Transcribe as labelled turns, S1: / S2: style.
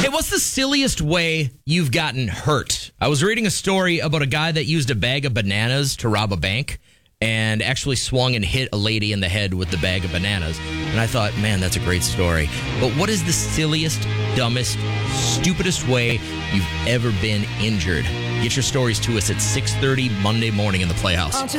S1: Hey, what's the silliest way you've gotten hurt? I was reading a story about a guy that used a bag of bananas to rob a bank and actually swung and hit a lady in the head with the bag of bananas. And I thought, man, that's a great story. But what is the silliest, dumbest, stupidest way you've ever been injured? Get your stories to us at 6:30 Monday morning in the Playhouse.